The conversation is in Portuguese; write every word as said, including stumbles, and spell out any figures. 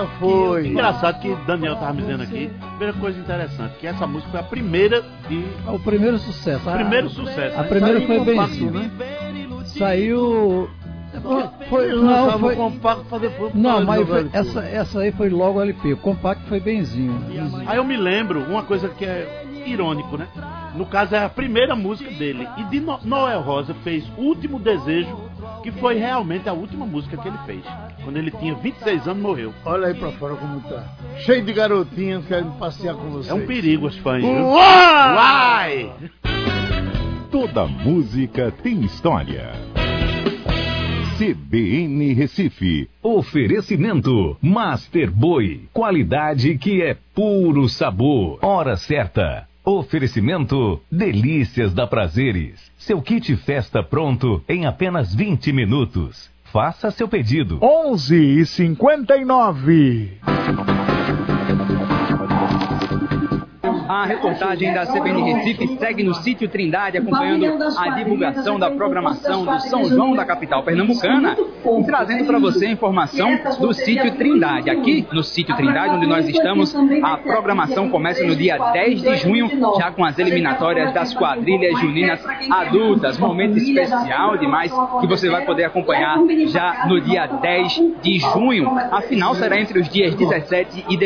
Foi. Engraçado que Daniel estava me dizendo aqui, primeira coisa interessante, que essa música foi a primeira de... O primeiro sucesso. O primeiro sucesso. A né? primeira Saiu foi compacto, Benzinho. né? Saiu... Foi, Eles não, lançavam foi... compacto pra depois... Não, mas jogar foi- L P. essa, essa aí foi logo L P. O compacto foi Benzinho. Aí eu me lembro, uma coisa que é irônico, né? No caso, é a primeira música dele. E de No- Noel Rosa fez Último Desejo, que foi realmente a última música que ele fez. Quando ele tinha vinte e seis anos, morreu. Olha aí pra fora como tá. Cheio de garotinhas querendo passear com vocês. É um perigo as fãs, viu? Uai! Uai! Toda música tem história. C B N Recife. Oferecimento Master Boi. Qualidade que é puro sabor. Hora certa. Oferecimento Delícias da Prazeres. Seu kit festa pronto em apenas vinte minutos. Faça seu pedido. onze e cinquenta e nove. A reportagem da C B N Recife segue no sítio Trindade, acompanhando a divulgação da programação do São João da capital pernambucana e trazendo para você a informação do sítio Trindade. Aqui no sítio Trindade, onde nós estamos, a programação começa no dia dez de junho, já com as eliminatórias das quadrilhas juninas adultas. Momento especial demais que você vai poder acompanhar já no dia dez de junho. A final será entre os dias dezessete e dezoito.